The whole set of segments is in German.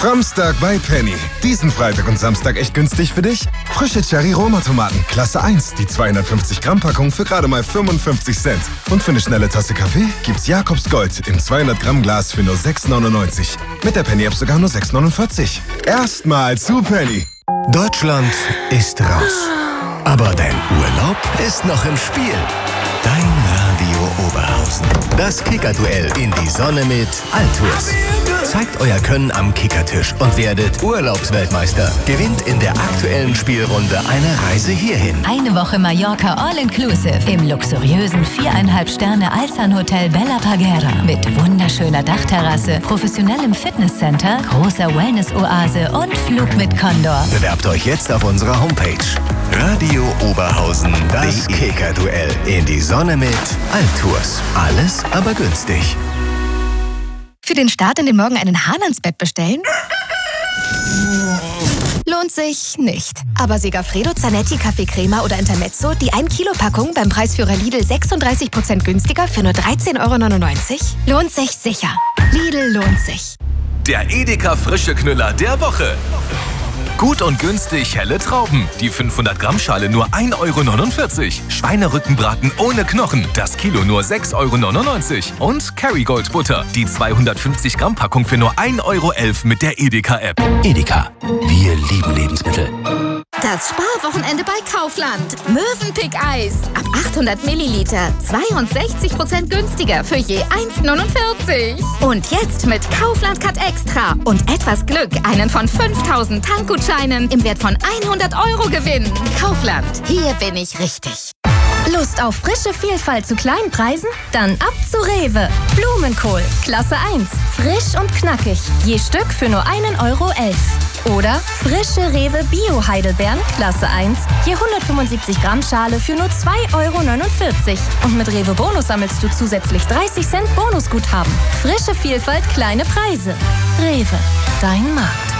Framstag bei Penny. Diesen Freitag und Samstag echt günstig für dich? Frische Cherry-Roma-Tomaten, Klasse 1, die 250 Gramm Packung für gerade mal 55 Cent. Und für eine schnelle Tasse Kaffee gibt's Jakobs Gold im 200 Gramm Glas für nur 6,99. Mit der Penny-App sogar nur 6,49. Erstmal zu Penny. Deutschland ist raus. Aber dein Urlaub ist noch im Spiel. Dein Radio Oberhausen. Das Kickerduell in die Sonne mit Altours. Zeigt euer Können am Kickertisch und werdet Urlaubsweltmeister. Gewinnt in der aktuellen Spielrunde eine Reise hierhin. Eine Woche Mallorca All-Inclusive im luxuriösen 4,5 Sterne Alsan Hotel Bella Parguera. Mit wunderschöner Dachterrasse, professionellem Fitnesscenter, großer Wellness-Oase und Flug mit Condor. Bewerbt euch jetzt auf unserer Homepage. Radio Oberhausen. Das Kickerduell in die Sonne mit Altours. Alles aber günstig. Für den Start in den Morgen einen Hahn ans Bett bestellen? Lohnt sich nicht. Aber Segafredo, Zanetti, Kaffee Crema oder Intermezzo, die 1-Kilo-Packung beim Preisführer Lidl 36% günstiger für nur 13,99 €? Lohnt sich sicher. Lidl lohnt sich. Der Edeka Frische Knüller der Woche. Gut und günstig helle Trauben. Die 500 Gramm Schale nur 1,49 €. Schweinerückenbraten ohne Knochen. Das Kilo nur 6,99 € Und Kerrygold Butter. Die 250 Gramm Packung für nur 1,11 € mit der Edeka App. Edeka. Wir lieben Lebensmittel. Das Sparwochenende bei Kaufland. Mövenpick-Eis. Ab 800 Milliliter. 62% günstiger für je 1,49 €. Und jetzt mit Kaufland Cut Extra. Und etwas Glück einen von 5000 Tankgutscheinen im Wert von 100 € gewinnen. Kaufland. Hier bin ich richtig. Lust auf frische Vielfalt zu kleinen Preisen? Dann ab zu Rewe. Blumenkohl, Klasse 1. Frisch und knackig. Je Stück für nur 1,11 €. Oder frische Rewe Bio-Heidelbeeren, Klasse 1. Je 175 Gramm Schale für nur 2,49 €. Und mit Rewe Bonus sammelst du zusätzlich 30 Cent Bonusguthaben. Frische Vielfalt, kleine Preise. Rewe, dein Markt.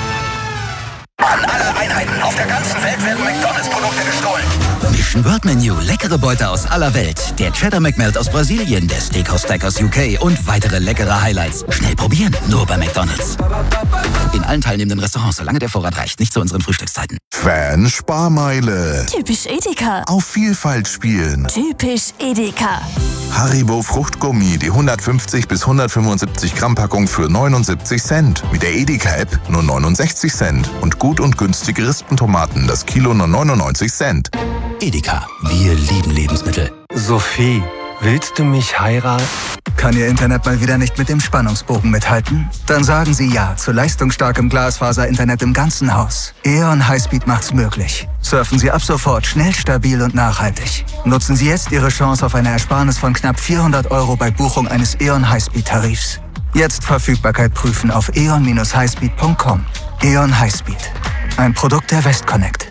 An alle Einheiten auf der ganzen Welt werden McDonalds-Produkte gestohlen. Mission World Menu, leckere Beute aus aller Welt. Der Cheddar McMelt aus Brasilien, der Steakhouse Stack aus UK und weitere leckere Highlights. Schnell probieren, nur bei McDonalds. In allen teilnehmenden Restaurants, solange der Vorrat reicht, nicht zu unseren Frühstückszeiten. Fan-Sparmeile. Typisch Edeka. Auf Vielfalt spielen. Typisch Edeka. Haribo Fruchtgummi, die 150 bis 175 Gramm Packung für 79 Cent. Mit der Edeka-App nur 69 Cent. Und gut und günstige Rispentomaten, das Kilo nur 99 Cent. Edeka. Wir lieben Lebensmittel. Sophie, willst du mich heiraten? Kann Ihr Internet mal wieder nicht mit dem Spannungsbogen mithalten? Dann sagen Sie ja zu leistungsstarkem Glasfaser-Internet im ganzen Haus. E.ON Highspeed macht's möglich. Surfen Sie ab sofort schnell, stabil und nachhaltig. Nutzen Sie jetzt Ihre Chance auf eine Ersparnis von knapp 400 € bei Buchung eines E.ON Highspeed-Tarifs. Jetzt Verfügbarkeit prüfen auf eon-highspeed.com. E.ON Highspeed. Ein Produkt der Westconnect.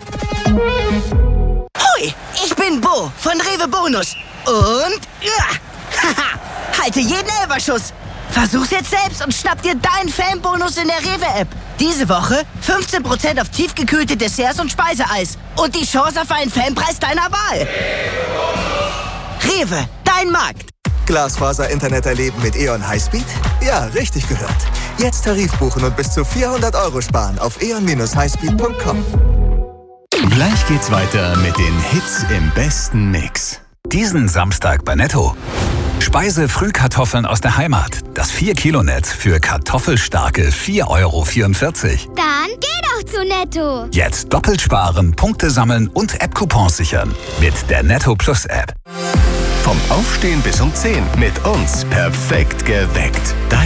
Hoi, ich bin Bo von Rewe Bonus. Und... halte jeden Elferschuss. Versuch's jetzt selbst und schnapp dir deinen Fanbonus in der Rewe-App. Diese Woche 15% auf tiefgekühlte Desserts und Speiseeis. Und die Chance auf einen Fanpreis deiner Wahl. Rewe, dein Markt. Glasfaser-Internet erleben mit E.ON Highspeed? Ja, richtig gehört. Jetzt Tarif buchen und bis zu 400 € sparen auf eon-highspeed.com. Gleich geht's weiter mit den Hits im besten Mix. Diesen Samstag bei Netto. Speise-Frühkartoffeln aus der Heimat. Das 4-Kilo-Netz für kartoffelstarke 4,44 €. Dann geh doch zu Netto. Jetzt doppelt sparen, Punkte sammeln und App-Coupons sichern. Mit der Netto Plus App. Vom Aufstehen bis um 10 mit uns perfekt geweckt.